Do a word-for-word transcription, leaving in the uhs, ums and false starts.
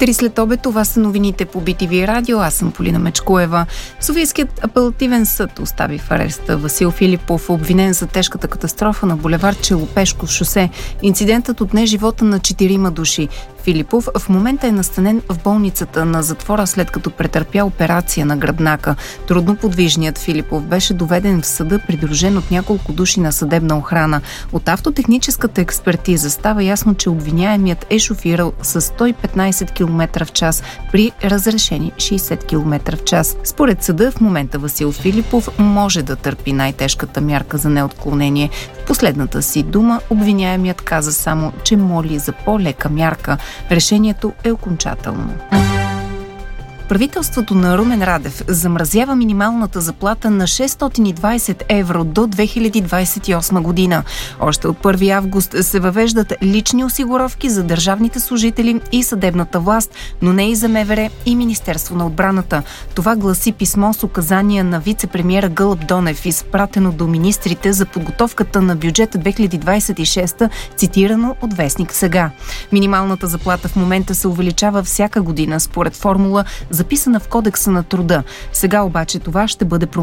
Четири след обед, това са новините по Би Ти Ви радио. Аз съм Полина Мечкоева. Софийският апелативен съд остави в ареста Васил Филипов, обвинен за тежката катастрофа на булевард Челопешков шосе. Инцидентът отне живота на четирима души. Филипов в момента е настанен в болницата на затвора, след като претърпя операция на гръбнака. Трудноподвижният Филипов беше доведен в съда, придружен от няколко души на съдебна охрана. От автотехническата експертиза става ясно, че обвиняемият е шофирал с сто и петнайсет километра в час при разрешени шейсет километра в час. Според съда в момента Васил Филипов може да търпи най-тежката мярка за неотклонение. В последната си дума обвиняемият каза само, че моли за по-лека мярка. Решението е окончателно. Правителството на Румен Радев замразява минималната заплата на шестстотин и двайсет евро до две хиляди двайсет и осма година. Още от първи август се въвеждат лични осигуровки за държавните служители и съдебната власт, но не и за Ем Вэ Ре и Министерство на отбраната. Това гласи писмо с указания на вице-премиера Гълъб Донев, изпратено до министрите за подготовката на бюджета две хиляди двайсет и шеста, цитирано от вестник Сега. Минималната заплата в момента се увеличава всяка година според формула, записана в Кодекса на труда. Сега обаче това ще бъде променено.